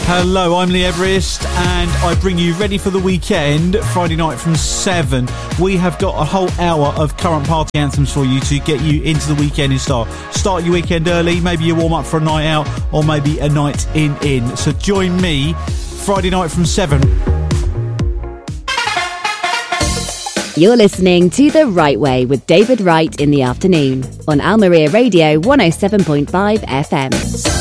Hello, I'm Lee Everest and I bring you Ready for the Weekend, Friday night from 7. We have got a whole hour of current party anthems for you to get you into the weekend in style. Start your weekend early, maybe you warm up for a night out or maybe a night in. So join me Friday night from 7. You're listening to The Right Way with David Wright in the afternoon on Almeria Radio 107.5 FM.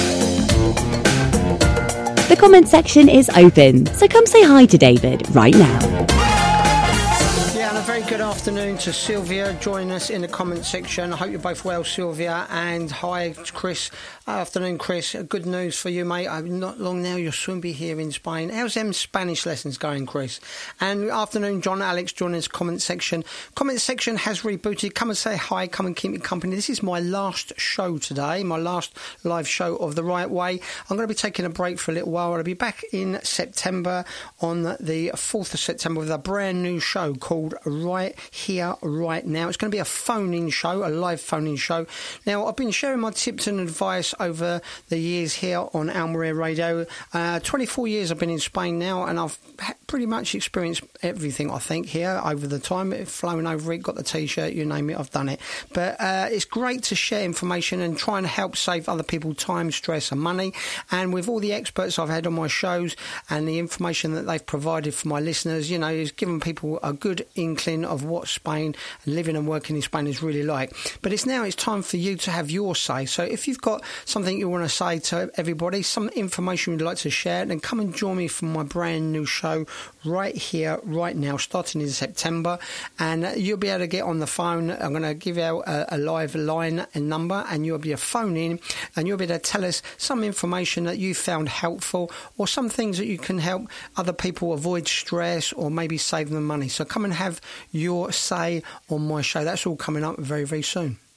The comment section is open, so come say hi to David right now. Yeah, and a very good afternoon to Sylvia joining us in the comment section. I hope you're both well, Sylvia, and hi, Chris. Afternoon, Chris. Good news for you, mate. Not long now, you'll soon be here in Spain. How's them Spanish lessons going, Chris? And afternoon, John, Alex, joining us comment section. Comment section has rebooted. Come and say hi. Come and keep me company. This is my last show today, my last live show of The Right Way. I'm going to be taking a break for a little while. I'll be back in September on the 4th of September with a brand new show called Right Here, Right Now. It's going to be a phone-in show, a live phone-in show. Now, I've been sharing my tips and advice over the years here on Almeria Radio. 24 years I've been in Spain now, and I've pretty much experienced everything, I think, here over the time. Flown over it, got the T-shirt, you name it, I've done it. But it's great to share information and try and help save other people time, stress and money. And with all the experts I've had on my shows and the information that they've provided for my listeners, you know, it's given people a good inkling of what Spain, living and working in Spain, is really like. But it's time for you to have your say. So if you've got something you want to say to everybody, some information you'd like to share, then come and join me for my brand new show Right Here, Right Now, starting in September. And you'll be able to get on the phone. I'm going to give out a live line and number, and you'll be able to phone in and you'll be able to tell us some information that you found helpful, or some things that you can help other people avoid stress or maybe save them money. So come and have your say on my show. That's all coming up very, very soon.